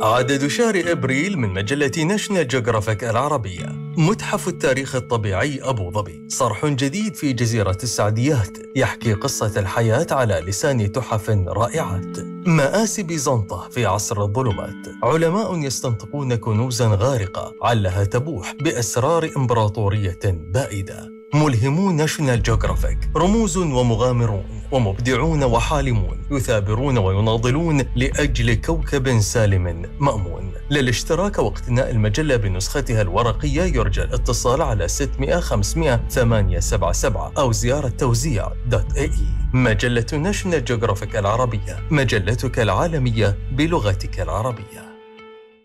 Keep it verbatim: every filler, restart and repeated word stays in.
عدد شهر أبريل من مجلة ناشونال جيوغرافيك العربية. متحف التاريخ الطبيعي أبو ظبي، صرح جديد في جزيرة السعديات يحكي قصة الحياة على لسان تحف رائعات. مآسي بيزنطة في عصر الظلمات، علماء يستنطقون كنوزا غارقة علها تبوح بأسرار إمبراطورية بائدة. ملهمو ناشونال جيوغرافيك، رموز ومغامرون ومبدعون وحالمون يثابرون ويناضلون لأجل كوكب سالم مأمون. للاشتراك واقتناء المجلة بنسختها الورقية يرجى الاتصال على ستمئة خمسمئة ثمانية سبعة سبعة أو زيارة توزيع دوت اي اي. مجلة ناشونال جيوغرافيك العربية، مجلتك العالمية بلغتك العربية.